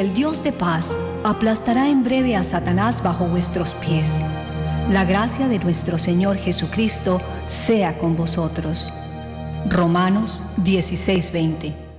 el Dios de paz aplastará en breve a Satanás bajo vuestros pies. La gracia de nuestro Señor Jesucristo sea con vosotros. Romanos 16:20.